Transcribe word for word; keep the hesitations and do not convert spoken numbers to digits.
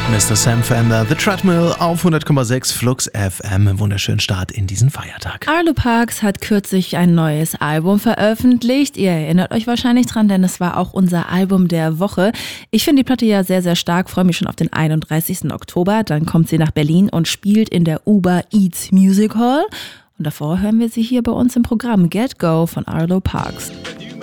Mister Sam Fender, The Treadmill auf hundert Komma sechs Flux F M. Wunderschönen Start in diesen Feiertag. Arlo Parks hat kürzlich ein neues Album veröffentlicht. Ihr erinnert euch wahrscheinlich dran, denn es war auch unser Album der Woche. Ich finde die Platte ja sehr, sehr stark. Freue mich schon auf den einunddreißigsten Oktober. Dann kommt sie nach Berlin und spielt in der Uber Eats Music Hall. Und davor hören wir sie hier bei uns im Programm Get Go von Arlo Parks.